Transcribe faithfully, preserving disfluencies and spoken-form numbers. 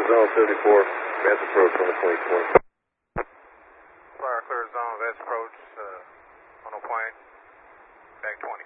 zone seventy-four, advance approach on the twenty twenty. Fire clear zone, advance approach, uh, on the plane, back twenty.